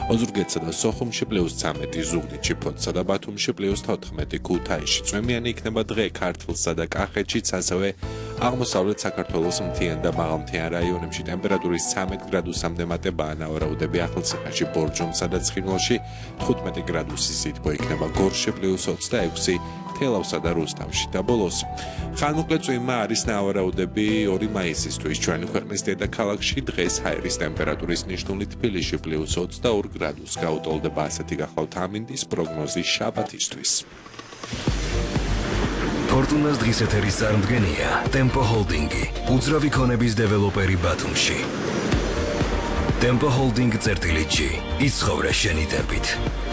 ოზურგეთსა და სოხუმში +13, ზუგდიდში, ფოთსა და ბათუმში +14, ქუთაისში წვიმიანი იქნება დღე, ქართლსა და კახეთშიც, ასევე აღმოსავლეთ საქართველოს მთიან და მაღალმთიან რაიონებში ტემპერატურის 13 გრადუსამდე მატებაა, ნავარაუდები ახალციხეში, ბორჯომსა და ცხინვალში 15 გრადუსის სითბო იქნება, გორში +26, თელავსა და რუსთავში და ბოლოს ხანმოკლე წვიმა არის ნავარაუდები 2 მაისისთვის ჩვენი ქვეყნის დედაქალაქში დღეს ჰაერის ტემპერატურის ნიშნული თბილისში +22 გრადუსს გაუტოლდება ასეთი გახლავთ ამინდის პროგნოზი შაბათისთვის. ფორტუნას დღის ეთერის წარმდგენია Tempo Holding-ი, უძრავი ქონების დეველოპერი ბათუმში. Tempo Holding წერტილი G, იცხოვრე შენი დებით.